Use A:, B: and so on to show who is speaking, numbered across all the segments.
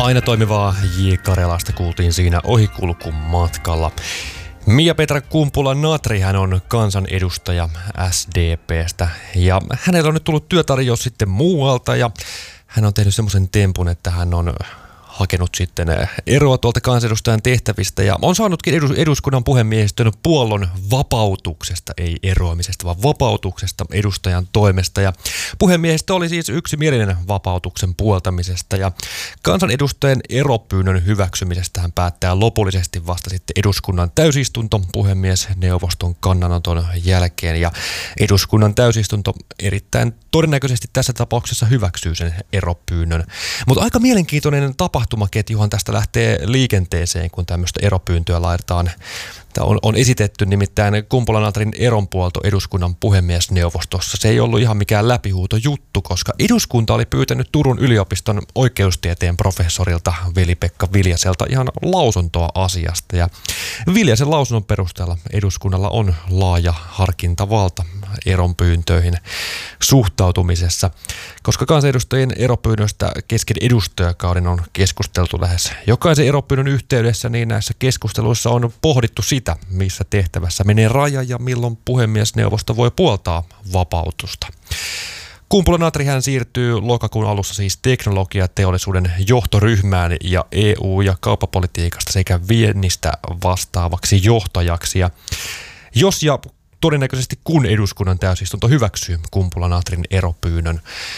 A: Aina toimivaa J. Karjalasta kuultiin siinä ohikulkumatkalla. Mia-Petra Kumpula-Natri, hän on kansanedustaja SDP:stä ja hänellä on nyt tullut työtarjous sitten muualta ja hän on tehnyt semmoisen tempun, että hän on hakenut sitten eroa tuolta kansanedustajan tehtävistä ja on saanutkin eduskunnan puhemiehistön puollon vapautuksesta, ei eroamisesta, vaan vapautuksesta edustajan toimesta. Ja puhemiehistö oli siis yksimielinen vapautuksen puoltamisesta ja kansanedustajan eropyynnön hyväksymisestä hän päättää lopullisesti vasta sitten eduskunnan täysistunto puhemiesneuvoston kannanoton jälkeen ja eduskunnan täysistunto erittäin todennäköisesti tässä tapauksessa hyväksyy sen eropyynnön. Mutta aika mielenkiintoinen tapahtumaketjuhan tästä lähtee liikenteeseen, kun tämmöistä eropyyntöä laitetaan. Tämä on esitetty nimittäin Kumpula-Natrin eronpuolto eduskunnan puhemiesneuvostossa. Se ei ollut ihan mikään läpihuutojuttu, koska eduskunta oli pyytänyt Turun yliopiston oikeustieteen professorilta Veli-Pekka Viljaselta ihan lausuntoa asiasta. Ja Viljasen lausunnon perusteella eduskunnalla on laaja harkintavalta eronpyyntöihin suhtautumisessa, koska kansanedustajien eropyynnöstä kesken edustajakauden on keskusteltu lähes jokaisen eropyynnön yhteydessä, niin näissä keskusteluissa on pohdittu sitä, missä tehtävässä menee raja ja milloin puhemiesneuvosto voi puoltaa vapautusta. Kumpula-Natri hän siirtyy lokakuun alussa siis teknologiateollisuuden johtoryhmään ja EU- ja kauppapolitiikasta sekä viennistä vastaavaksi johtajaksi. Ja jos ja todennäköisesti kun eduskunnan täysistunto hyväksyy Kumpula-Natrin eropyynnön,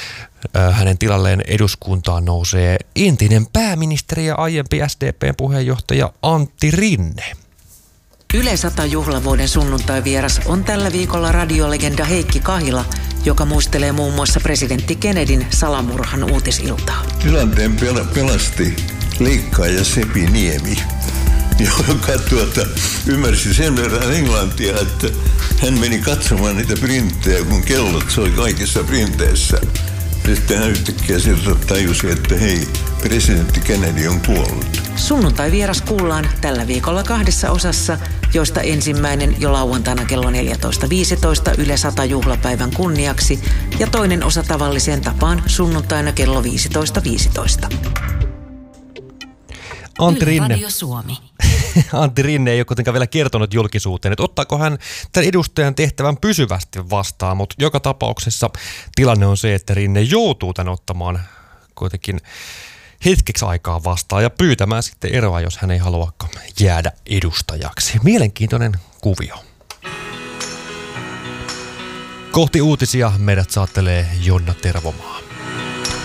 A: hänen tilalleen eduskuntaan nousee entinen pääministeri ja aiempi SDP:n puheenjohtaja Antti Rinne.
B: Yle 100 juhlavuoden sunnuntai-vieras on tällä viikolla radiolegenda Heikki Kahila, joka muistelee muun muassa presidentti Kennedyn salamurhan uutisiltaa.
C: Tilanteen pelasti leikkaaja Sepi Niemi, joka ymmärsi sen verran englantia, että hän meni katsomaan niitä printtejä, kun kellot soi kaikissa printeissä. Sitten hän yhtäkkiä sieltä tajusi, että hei, presidentti Kennedy on kuollut.
B: Sunnuntai-vieras kuullaan tällä viikolla 2 osassa, joista ensimmäinen jo lauantaina kello 14.15 Yle 100 juhlapäivän kunniaksi ja toinen osa tavalliseen tapaan sunnuntaina kello 15.15.
A: Antti Rinne ei ole kuitenkaan vielä kertonut julkisuuteen, että ottaako hän tämän edustajan tehtävän pysyvästi vastaan, mutta joka tapauksessa tilanne on se, että Rinne joutuu tämän ottamaan kuitenkin hetkeksi aikaa vastaan ja pyytämään sitten eroa, jos hän ei haluakaan jäädä edustajaksi. Mielenkiintoinen kuvio. Kohti uutisia meidät saattelee Jonna Tervomaa.